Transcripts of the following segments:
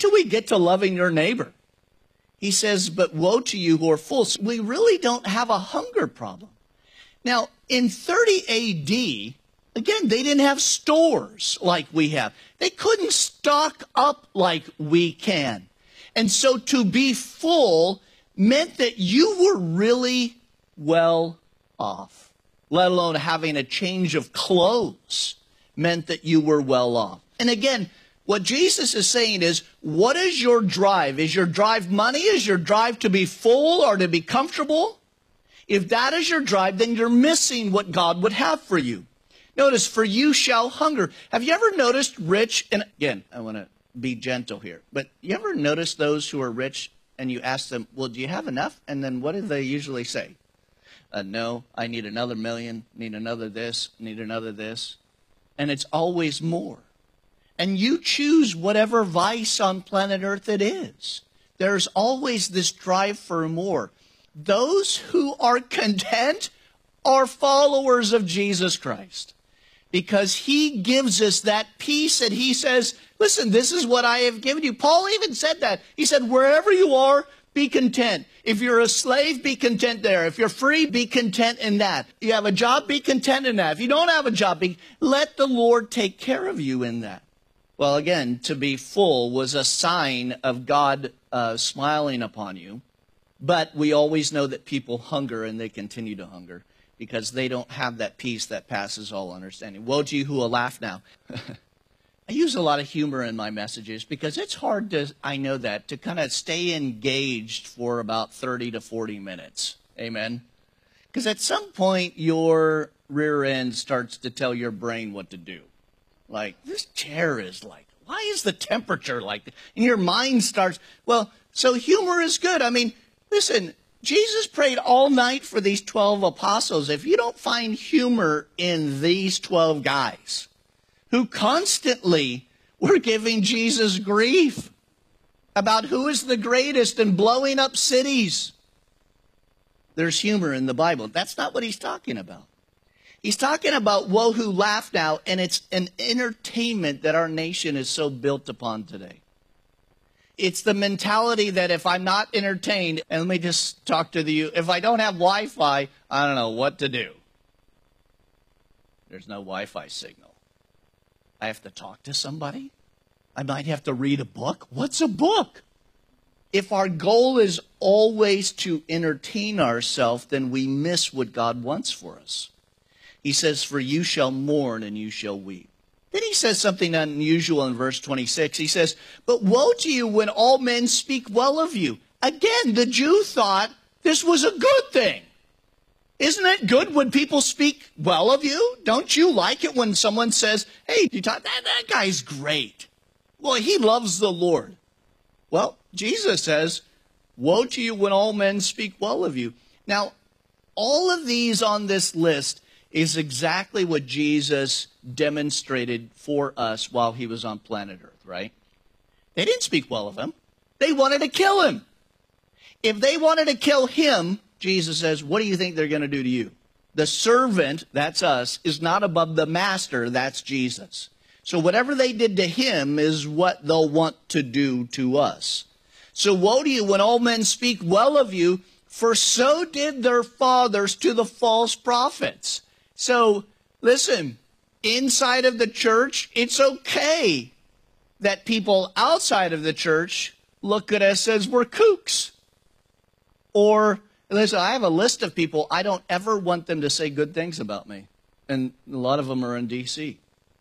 till we get to loving your neighbor. He says, but woe to you who are full. So we really don't have a hunger problem. Now, in 30 A.D., again, they didn't have stores like we have. They couldn't stock up like we can. And so to be full meant that you were really well off, let alone having a change of clothes meant that you were well off. And again, what Jesus is saying is, what is your drive? Is your drive money? Is your drive to be full or to be comfortable? If that is your drive, then you're missing what God would have for you. Notice, for you shall hunger. Have you ever noticed rich, and again, I want to be gentle here, but you ever notice those who are rich and you ask them, well, do you have enough? And then what do they usually say? No, I need another million, need another this, need another this. And it's always more. And you choose whatever vice on planet Earth it is. There's always this drive for more. Those who are content are followers of Jesus Christ, because he gives us that peace, and he says, listen, this is what I have given you. Paul even said that. He said, wherever you are, be content. If you're a slave, be content there. If you're free, be content in that. You have a job, be content in that. If you don't have a job, let the Lord take care of you in that. Well, again, to be full was a sign of God smiling upon you. But we always know that people hunger, and they continue to hunger, because they don't have that peace that passes all understanding. Woe to you who will laugh now. I use a lot of humor in my messages because it's hard to, I know that, to kind of stay engaged for about 30 to 40 minutes. Amen? Because at some point, your rear end starts to tell your brain what to do. Like, this chair is like, why is the temperature like that? And your mind starts, well, so humor is good. I mean, listen, Jesus prayed all night for these 12 apostles. If you don't find humor in these 12 guys who constantly were giving Jesus grief about who is the greatest and blowing up cities, there's humor in the Bible. That's not what he's talking about. He's talking about woe who laugh now, and it's an entertainment that our nation is so built upon today. It's the mentality that if I'm not entertained, and let me just talk to you, if I don't have Wi-Fi, I don't know what to do. There's no Wi-Fi signal. I have to talk to somebody. I might have to read a book. What's a book? If our goal is always to entertain ourselves, then we miss what God wants for us. He says, for you shall mourn and you shall weep. Then he says something unusual in verse 26. He says, but woe to you when all men speak well of you. Again, the Jew thought this was a good thing. Isn't it good when people speak well of you? Don't you like it when someone says, hey, you thought that guy's great. Well, he loves the Lord. Well, Jesus says, woe to you when all men speak well of you. Now, all of these on this list is exactly what Jesus demonstrated for us while he was on planet Earth, right? They didn't speak well of him. They wanted to kill him. If they wanted to kill him, Jesus says, what do you think they're going to do to you? The servant, that's us, is not above the master, that's Jesus. So whatever they did to him is what they'll want to do to us. So woe to you when all men speak well of you, for so did their fathers to the false prophets. So, listen, inside of the church, it's okay that people outside of the church look at us as we're kooks. Or, listen, I have a list of people, I don't ever want them to say good things about me. And a lot of them are in D.C.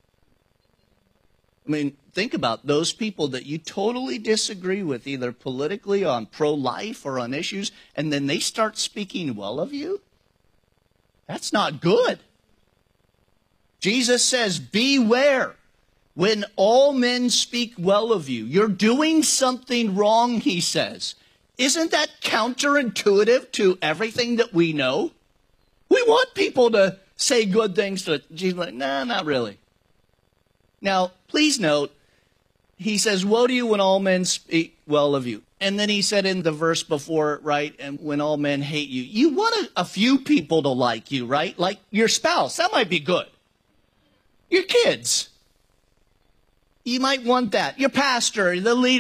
I mean, think about those people that you totally disagree with, either politically on pro-life or on issues, and then they start speaking well of you. That's not good. Jesus says, beware when all men speak well of you. You're doing something wrong, he says. Isn't that counterintuitive to everything that we know? We want people to say good things to Jesus. Like, nah, not really. Now, please note, he says, woe to you when all men speak well of you. And then he said in the verse before, right, and when all men hate you. You want a few people to like you, right? Like your spouse, that might be good. Your kids, you might want that. Your pastor, the leader.